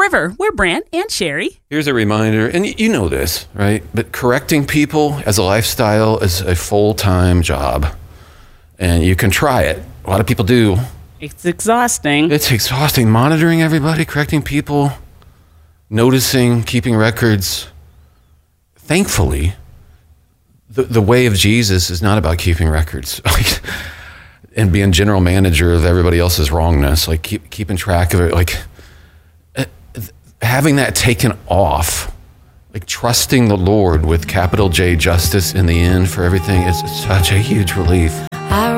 River. We're Brant and Sherry. Here's a reminder, and you know this, right? But correcting people as a lifestyle is a full-time job. And you can try it. A lot of people do. It's exhausting. It's exhausting. Monitoring everybody, correcting people, noticing, keeping records. Thankfully, the way of Jesus is not about keeping records and being general manager of everybody else's wrongness, like keeping track of it, like having that taken off, like trusting the Lord with capital J justice in the end for everything is such a huge relief.